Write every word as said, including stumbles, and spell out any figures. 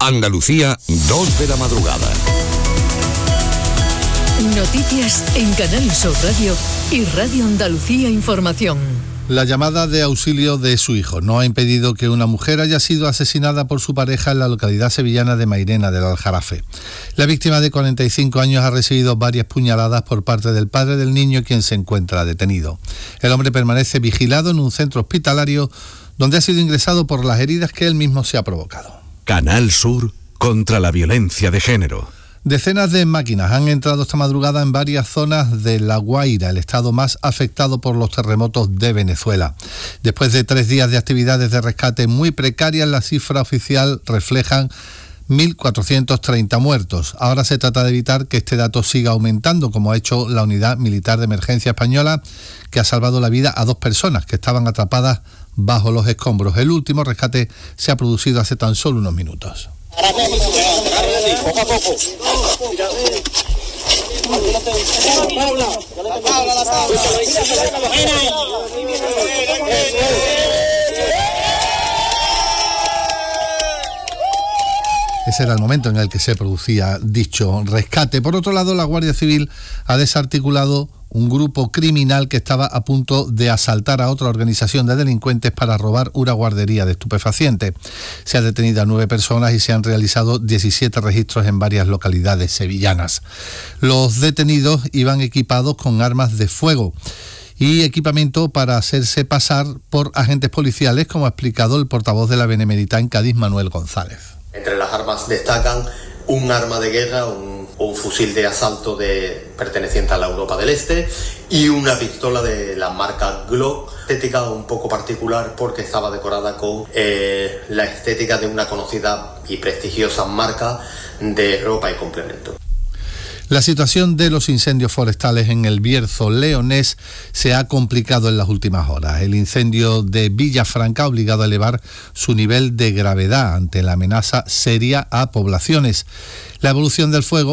Andalucía, dos de la madrugada. Noticias en Canal Sur Radio y Radio Andalucía Información. La llamada de auxilio de su hijo no ha impedido que una mujer haya sido asesinada por su pareja en la localidad sevillana de Mairena del Aljarafe. La víctima de cuarenta y cinco años ha recibido varias puñaladas por parte del padre del niño, quien se encuentra detenido. El hombre permanece vigilado en un centro hospitalario donde ha sido ingresado por las heridas que él mismo se ha provocado. Canal Sur contra la violencia de género. Decenas de máquinas han entrado esta madrugada en varias zonas de La Guaira, el estado más afectado por los terremotos de Venezuela. Después de tres días de actividades de rescate muy precarias, la cifra oficial reflejan mil cuatrocientos treinta muertos. Ahora se trata de evitar que este dato siga aumentando, como ha hecho la Unidad Militar de Emergencia Española, que ha salvado la vida a dos personas que estaban atrapadas bajo los escombros. El último rescate se ha producido hace tan solo unos minutos. Poco a poco. Ese era el momento en el que se producía dicho rescate. Por otro lado, la Guardia Civil ha desarticulado un grupo criminal que estaba a punto de asaltar a otra organización de delincuentes para robar una guardería de estupefacientes. Se ha detenido a nueve personas y se han realizado diecisiete registros en varias localidades sevillanas. Los detenidos iban equipados con armas de fuego y equipamiento para hacerse pasar por agentes policiales, como ha explicado el portavoz de la Benemérita en Cádiz, Manuel González. Entre las armas destacan un arma de guerra, un un fusil de asalto de, perteneciente a la Europa del Este y una pistola de la marca Glock, estética un poco particular porque estaba decorada con eh, la estética de una conocida y prestigiosa marca de ropa y complementos. La situación de los incendios forestales en el Bierzo leonés se ha complicado en las últimas horas. El incendio de Villafranca ha obligado a elevar su nivel de gravedad ante la amenaza seria a poblaciones. La evolución del fuego